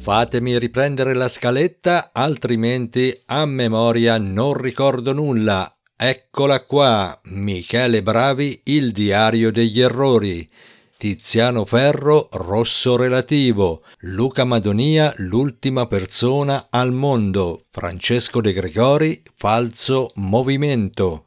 Fatemi riprendere la scaletta, altrimenti a memoria non ricordo nulla. Eccola qua, Michele Bravi, il diario degli errori. Tiziano Ferro, rosso relativo. Luca Madonia, l'ultima persona al mondo. Francesco De Gregori, falso movimento.